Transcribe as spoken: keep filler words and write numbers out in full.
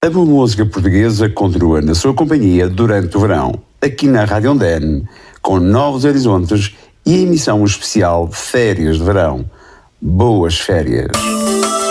A boa música portuguesa continua na sua companhia durante o verão, aqui na Rádio Ondane, com novos horizontes e emissão especial de férias de verão. Boas férias!